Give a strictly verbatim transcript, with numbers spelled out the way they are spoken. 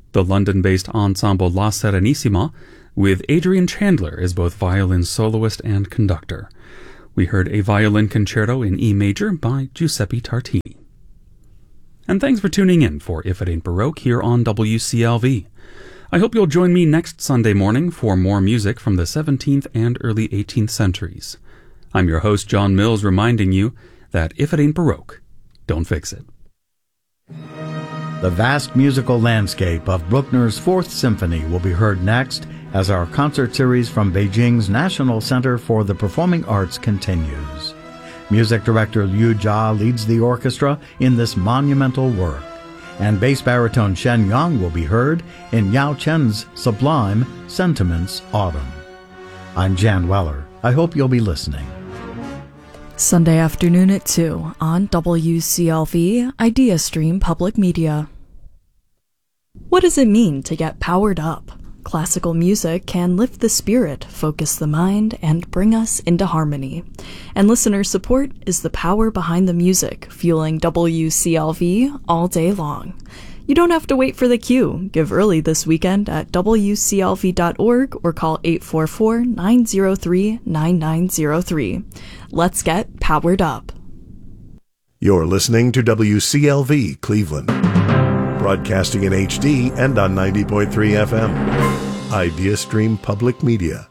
the London-based ensemble La Serenissima, with Adrian Chandler as both violin soloist and conductor. We heard a violin concerto in E major by Giuseppe Tartini. And thanks for tuning in for If It Ain't Baroque here on W C L V. I hope you'll join me next Sunday morning for more music from the seventeenth and early eighteenth centuries. I'm your host, John Mills, reminding you that if it ain't Baroque, don't fix it. The vast musical landscape of Bruckner's Fourth Symphony will be heard next as our concert series from Beijing's National Center for the Performing Arts continues. Music director Liu Jia leads the orchestra in this monumental work, and bass baritone Shen Yang will be heard in Yao Chen's sublime Sentiments Autumn. I'm Jan Weller. I hope you'll be listening. Sunday afternoon at two on W C L V Idea Stream Public Media. What does it mean to get powered up? Classical music can lift the spirit, focus the mind, and bring us into harmony. And listener support is the power behind the music, fueling W C L V all day long. You don't have to wait for the cue. Give early this weekend at W C L V dot org or call eight four four, nine zero three, nine nine zero three. Let's get powered up. You're listening to W C L V Cleveland, broadcasting in H D and on ninety point three F M. Idea Stream Public Media.